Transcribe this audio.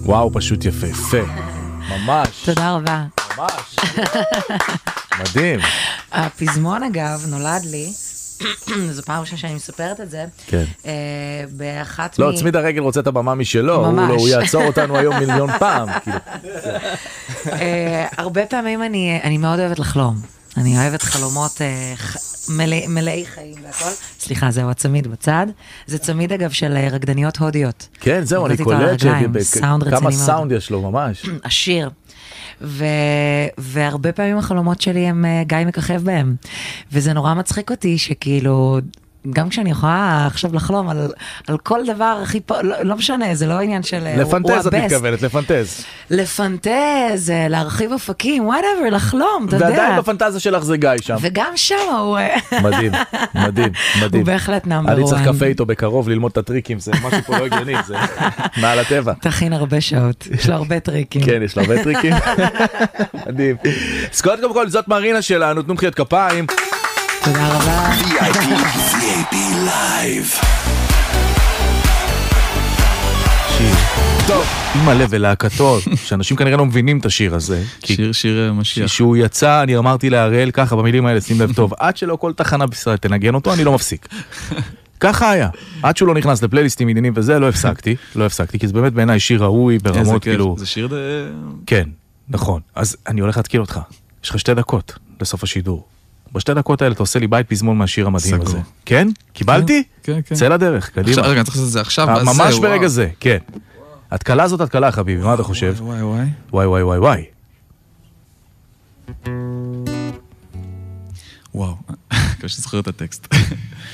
וואו, פשוט יפה. ממש. תודה רבה. ממש. מדהים. הפזמון אגב נולד לי, זו פעם ראשונה שאני מספרת את זה, כן. באחת לא, צמיד הרגל רוצה את הבמה משלו, הוא יעצור אותנו היום מיליון פעם. הרבה פעמים אני מאוד אוהבת לחלום. אני אוהבת חלומות מלאי חיים והכל. סליחה, זהו הצמיד בצד. זה צמיד אגב של רקדניות הודיות. כן, זהו, אני קולט כמה סאונד יש לו ממש. עשיר. והרבה פעמים החלומות שלי הם גיא מככב בהם. וזה נורא מצחיק אותי שכאילו, גם כשאני יכולה עכשיו לחלום על כל דבר הכי פה, לא משנה, זה לא עניין של... לפנטז את מתכוונת, לפנטז. לפנטז, להרחיב אופקים, whatever, לחלום, אתה יודע. ועדיין בפנטזיה שלך זה גיא שם. וגם שם הוא... מדהים, מדהים, מדהים. הוא בהחלט נאמבר. אני צריך קפה איתו בקרוב ללמוד את הטריקים, זה משהו פה לא הגיוני, זה מעל הטבע. תכין הרבה שעות, יש לו הרבה טריקים. כן, יש לו הרבה טריקים. מדהים. סקוט קודם כל, זאת מרינה שלנו, תנו מחיאות כפיים. תודה רבה. VIP Live. שיר. טוב, אימא לב ולהקתו, שאנשים כנראה לא מבינים את השיר הזה. שיר משיח. כשהוא יצא, אני אמרתי להראל ככה במילים האלה, שים לב טוב, עד שלא כל תחנה בישראל תנגן אותו, אני לא מפסיק. ככה היה. עד שהוא לא נכנס לפלייליסטים עניינים וזה, לא הפסקתי, כי זה באמת בעיניי שיר ראוי ברמות כאילו... זה שיר כן, נכון. אז אני הולך להתקיל אותך. יש לך 2 דקות לסוף השידור. ב2 דקות האלה אתה עושה לי בית פזמון מהשיר המדהים הזה. כן? קיבלתי? כן. צא לדרך, קדימה. רגע, אני צריך לעשות את זה עכשיו. ממש ברגע זה, כן. התקלה הזאת התקלה, חביבי, מה אתה חושב? וואי. וואו, קשה שזוכר את הטקסט.